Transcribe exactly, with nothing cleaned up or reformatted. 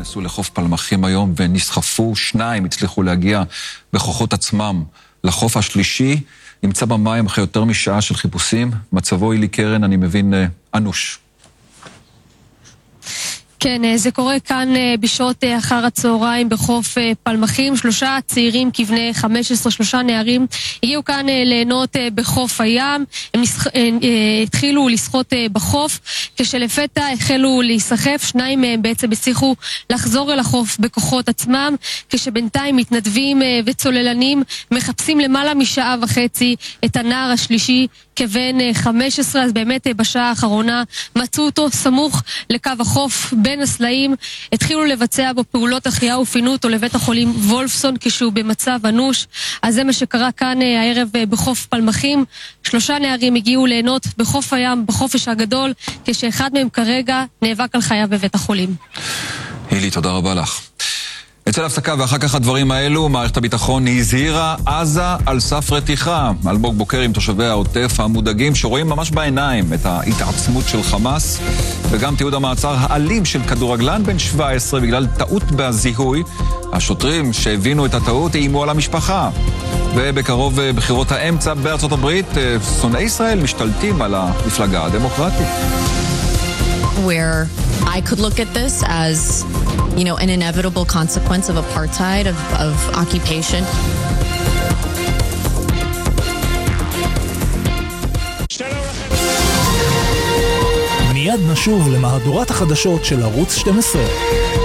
נכנסו לחוף פלמחים היום ונסחפו, שניים הצליחו להגיע בכוחות עצמם לחוף. השלישי נמצא במים אחרי יותר משעה של חיפושים. מצבו אילי קרן, אני מבין, אנוש. כן, זה קורה כאן בשעות אחר הצהריים בחוף פלמחים. שלושה צעירים כבני חמש עשרה, שלושה נערים, הגיעו כאן ליהנות בחוף הים. הם נשח... התחילו לשחות בחוף, כשלפתע החלו להיסחף. שניים מהם בעצם הצליחו לחזור אל החוף בכוחות עצמם, כשבינתיים מתנדבים וצוללנים מחפשים למעלה משעה וחצי את הנער השלישי כבן חמש עשרה. אז באמת בשעה האחרונה מצאו אותו סמוך לקו החוף בין הסלעים, התחילו לבצע בו פעולות החייאה ופינו אותו לבית החולים וולפסון כשהוא במצב אנוש. אז זה מה שקרה כאן הערב בחוף פלמחים. שלושה נערים הגיעו ליהנות בחוף הים בחופש הגדול, כשאחד מהם כרגע נאבק על חייו בבית החולים. הילי, תודה רבה לך. אצל הפסקה ואחר כך הדברים האלו, מערכת הביטחון הזהירה עזה על סף רתיחה. אלמוג בוקר עם תושבי העוטף המודאגים שרואים ממש בעיניים את ההתעצמות של חמאס, וגם תיעוד המעצר האלים של כדורגלן בן שבע עשרה בגלל טעות בזיהוי. השוטרים שהבינו את הטעות איימו על המשפחה. ובקרוב בחירות האמצע בארצות הברית, שונאי ישראל משתלטים על המפלגה הדמוקרטית. Where I could look at this as, you know, an inevitable consequence of apartheid, of, of occupation. מיד נשוב למהדורת החדשות של ערוץ שתים עשרה.